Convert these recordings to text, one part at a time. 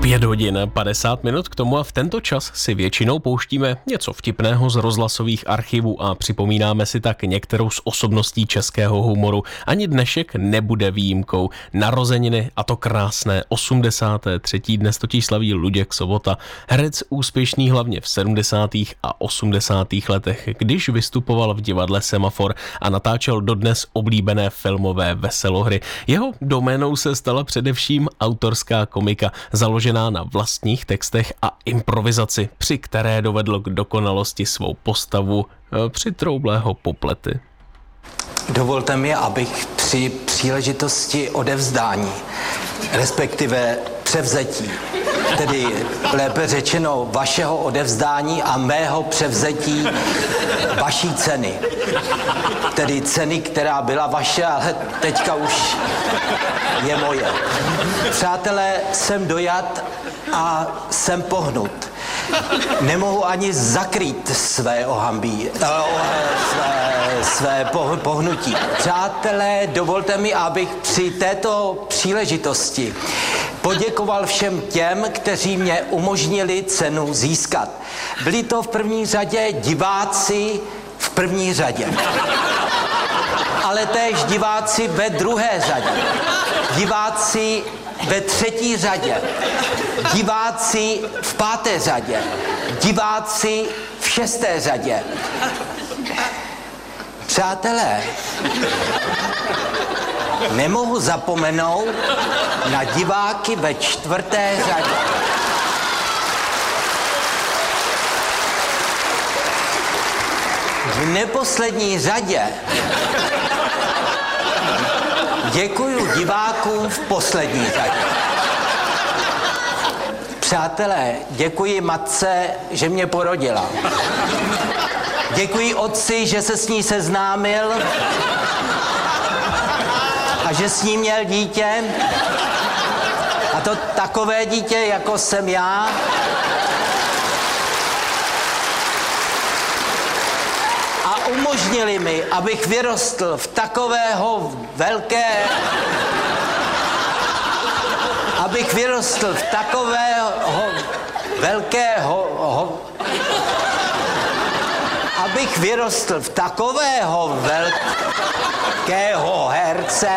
5 hodin 50 minut k tomu a v tento čas si většinou pouštíme něco vtipného z rozhlasových archivů a připomínáme si tak některou z osobností českého humoru. Ani dnešek nebude výjimkou. Narozeniny, a to krásné 83. Dnes totiž slaví Luděk Sobota, herec úspěšný hlavně v 70. a 80. letech, když vystupoval v divadle Semafor a natáčel dodnes oblíbené filmové veselohry. Jeho doménou se stala především autorská komika, založená na vlastních textech a improvizaci, při které dovedl k dokonalosti svou postavu přitroublého poplety. Dovolte mi, abych při příležitosti odevzdání, respektive převzetí, tedy lépe řečeno vašeho odevzdání a mého převzetí vaší ceny. Tedy ceny, která byla vaše, ale teďka už je moje. Přátelé, jsem dojat a jsem pohnut. Nemohu ani zakrýt své ohambí, své pohnutí. Přátelé, dovolte mi, abych při této příležitosti poděkoval všem těm, kteří mě umožnili cenu získat. Byli to v první řadě diváci v první řadě, ale též diváci ve druhé řadě, diváci ve třetí řadě, diváci v páté řadě, diváci v šesté řadě. Přátelé, nemohu zapomenout na diváky ve čtvrté řadě. V neposlední řadě děkuju divákům v poslední řadě. Přátelé, děkuji matce, že mě porodila. Děkuji otci, že se s ní seznámil a že s ní měl dítě. A to takové dítě, jako jsem já. A umožnili mi, abych vyrostl v takového velkého herce,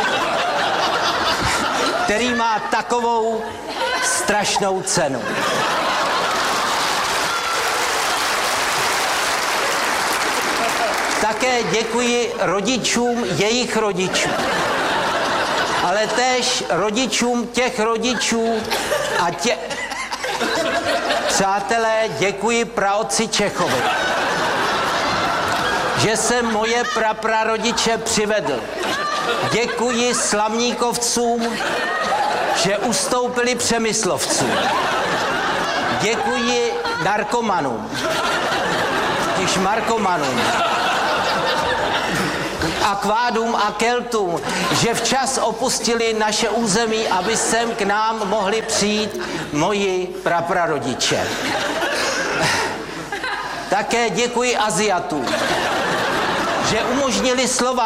který má takovou strašnou cenu. Také děkuji rodičům jejich rodičů, ale též rodičům těch rodičů a Přátelé, děkuji praotci Čechovi, že jsem moje praprarodiče přivedl. Děkuji Slavníkovcům, že ustoupili Přemyslovcům. Děkuji narkomanům, šmarkomanům, akvádům a keltům, že včas opustili naše území, aby sem k nám mohli přijít moji praprarodiče. Také děkuji Aziatům, že umožnili Slovanům